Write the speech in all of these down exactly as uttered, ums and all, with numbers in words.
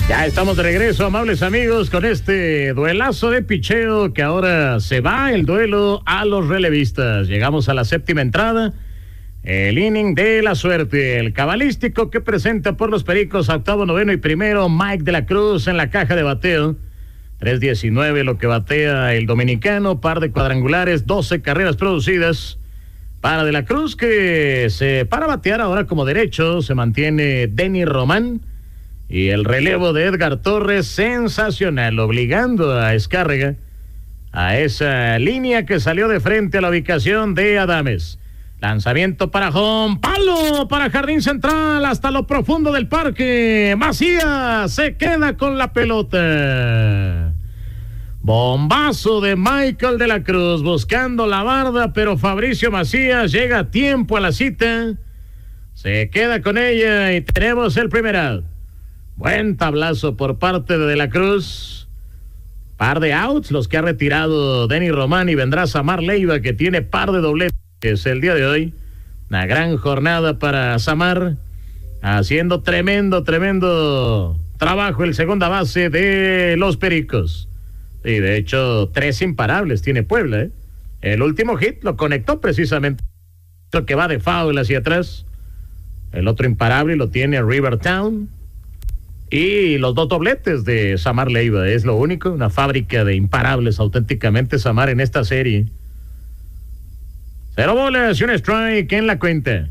Ya estamos de regreso, amables amigos, con este duelazo de picheo que ahora se va el duelo a los relevistas. Llegamos a la séptima entrada, el inning de la suerte, el cabalístico que presenta por los Pericos a octavo, noveno y primero Mike de la Cruz en la caja de bateo. tres diecinueve lo que batea el dominicano, par de cuadrangulares, doce carreras producidas para de la Cruz, que se para batear ahora como derecho. Se mantiene Denny Román. Y el relevo de Edgar Torres, sensacional, obligando a Escárrega a esa línea que salió de frente a la ubicación de Adames. Lanzamiento para home, palo para jardín central, hasta lo profundo del parque. Macías se queda con la pelota. Bombazo de Michael de la Cruz, buscando la barda, pero Fabricio Macías llega a tiempo a la cita. Se queda con ella y tenemos el primer out. Buen tablazo por parte de De la Cruz. Par de outs los que ha retirado Denny Román, y vendrá Samar Leiva, que tiene par de dobletes el día de hoy. Una gran jornada para Samar, haciendo tremendo, tremendo trabajo el segunda base de los Pericos. Y de hecho, tres imparables tiene Puebla, ¿eh? El último hit lo conectó precisamente, lo que va de foul hacia atrás. El otro imparable lo tiene Rivertown. Y los dos dobletes de Samar Leiva, es lo único. Una fábrica de imparables auténticamente Samar en esta serie. Cero bolas y un strike en la cuenta.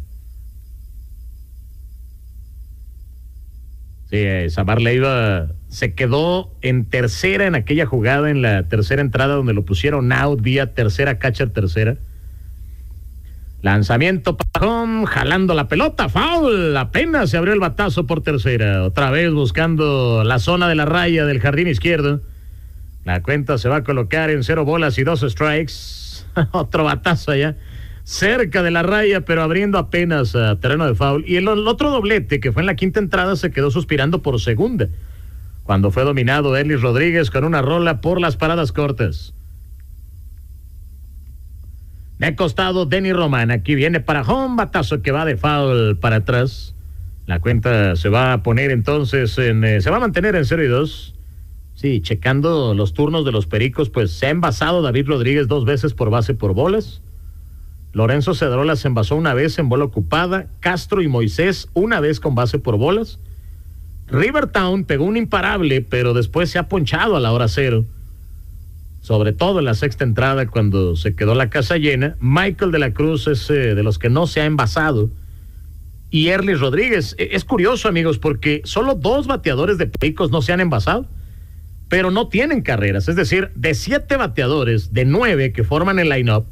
Sí, eh, Samar Leiva se quedó en tercera en aquella jugada, en la tercera entrada, donde lo pusieron out vía tercera, catcher tercera. Lanzamiento para home, jalando la pelota, foul, apenas se abrió el batazo por tercera, otra vez buscando la zona de la raya del jardín izquierdo. La cuenta se va a colocar en cero bolas y dos strikes. Otro batazo allá, cerca de la raya, pero abriendo apenas a terreno de foul. Y el, el otro doblete, que fue en la quinta entrada, se quedó suspirando por segunda, cuando fue dominado Ellis Rodríguez con una rola por las paradas cortas. De costado, Denny Román, aquí viene para home, batazo que va de foul para atrás. La cuenta se va a poner entonces en, eh, se va a mantener en cero y dos. Sí, checando los turnos de los Pericos, pues se ha envasado David Rodríguez dos veces por base por bolas. Lorenzo Cedrola se envasó una vez en bola ocupada. Castro y Moisés una vez con base por bolas. Rivertown pegó un imparable, pero después se ha ponchado a la hora cero. Sobre todo en la sexta entrada, cuando se quedó la casa llena. Michael de la Cruz es eh, de los que no se ha envasado. Y Erlis Rodríguez. Es curioso, amigos, porque solo dos bateadores de Pericos no se han envasado, pero no tienen carreras. Es decir, de siete bateadores, de nueve que forman el line-up,